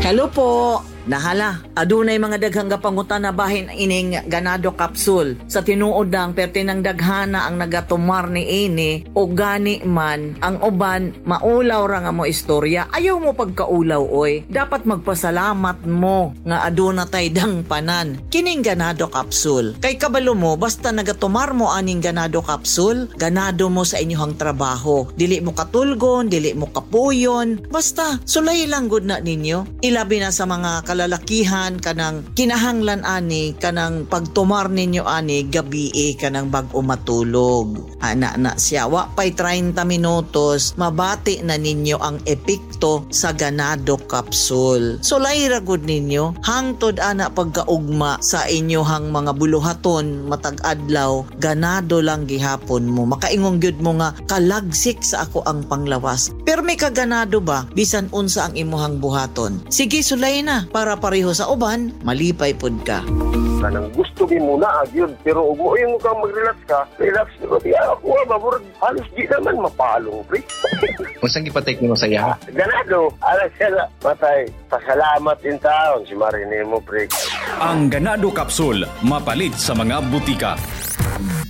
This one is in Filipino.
Hello po. Nahala, adunay mga daghang gapangutan na bahin ining ganado capsule. Sa tinuod ng pertinang daghana ang nagatumar ni ini o gani man ang uban maulaw ra nga mo istorya. Ayaw mo pagkaulaw oy. Dapat magpasalamat mo nga aduna tay dang panan. Kining ganado capsule. Kay kabalo mo basta nagatumar mo aning ganado capsule, ganado mo sa inyong trabaho. Dili mo katulgon, dili mo kapuyon. Basta sulay lang gud na ninyo. Ilabi na sa mga kalalakihan kanang kinahanglan ani kanang pagtumar ninyo ani gabi kanang bag-o matulog. Ana na siya wa pay 30 minutos mabati na ninyo ang epekto sa ganado capsule. So layra gud ninyo hangtod ana pagkaugma sa inyohang mga buluhaton matag adlaw ganado lang gihapon mo. Makaingong gyud mo nga kalagsik sa ako ang panglawas. Pero may kaganado ba bisan unsa ang imuhang buhaton? Sige sulay na para pareho sa uban, malipay pud ka. Kanang gusto mo muna agyod pero ug mo yung kang mag-relax ka, relax ko di ako mabur halos di naman mapalong pre. Unsang gipatek nimo sa iya? Ganado, ala sila matay. Pasalamat in taon si Marine mo pre. Ang ganado capsule mapalit sa mga butika.